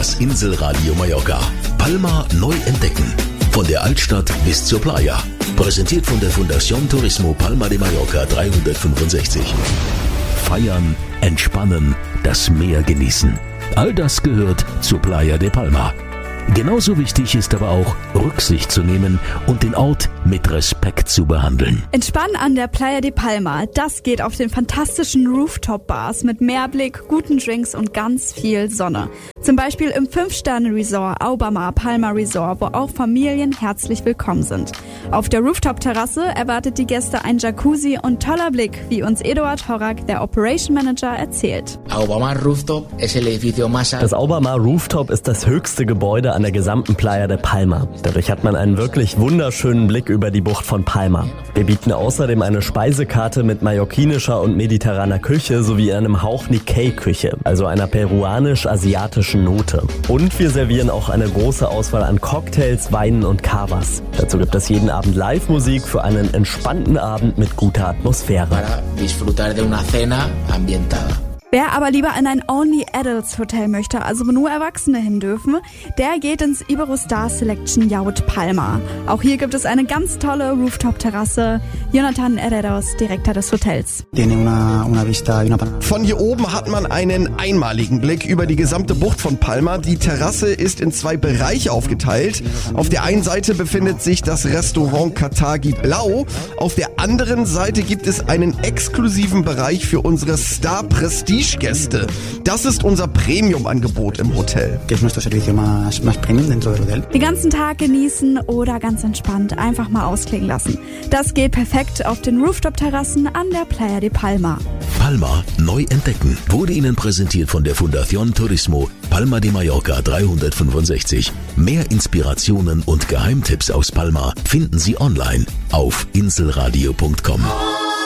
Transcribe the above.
Das Inselradio Mallorca. Palma neu entdecken. Von der Altstadt bis zur Playa. Präsentiert von der Fundación Turismo Palma de Mallorca 365. Feiern, entspannen, das Meer genießen. All das gehört zur Playa de Palma. Genauso wichtig ist aber auch, Rücksicht zu nehmen und den Ort mit Respekt zu behandeln. Entspannen an der Playa de Palma, das geht auf den fantastischen Rooftop-Bars mit Meerblick, guten Drinks und ganz viel Sonne. Zum Beispiel im 5-Sterne-Resort Aubamar Palma Resort, wo auch Familien herzlich willkommen sind. Auf der Rooftop-Terrasse erwartet die Gäste ein Jacuzzi und toller Blick, wie uns Eduard Horak, der Operation Manager, erzählt. Das Aubamar Rooftop ist das höchste Gebäude an der gesamten Playa de Palma. Dadurch hat man einen wirklich wunderschönen Blick über die Bucht von Palma. Wir bieten außerdem eine Speisekarte mit mallorquinischer und mediterraner Küche sowie einem Hauch Nikkei-Küche, also einer peruanisch-asiatischen Note. Und wir servieren auch eine große Auswahl an Cocktails, Weinen und Cavas. Dazu gibt es jeden Abend Live-Musik für einen entspannten Abend mit guter Atmosphäre. Wer aber lieber in ein Only Adults Hotel möchte, also wo nur Erwachsene hin dürfen, der geht ins Iberostar Selection Yacht Palma. Auch hier gibt es eine ganz tolle Rooftop-Terrasse. Jonathan Herreros, Direktor des Hotels. Von hier oben hat man einen einmaligen Blick über die gesamte Bucht von Palma. Die Terrasse ist in 2 Bereiche aufgeteilt. Auf der einen Seite befindet sich das Restaurant Katagi Blau. Auf der anderen Seite gibt es einen exklusiven Bereich für unsere Star-Prestige Gäste. Das ist unser Premium-Angebot im Hotel. Den ganzen Tag genießen oder ganz entspannt einfach mal ausklingen lassen. Das geht perfekt auf den Rooftop-Terrassen an der Playa de Palma. Palma neu entdecken wurde Ihnen präsentiert von der Fundación Turismo Palma de Mallorca 365. Mehr Inspirationen und Geheimtipps aus Palma finden Sie online auf inselradio.com.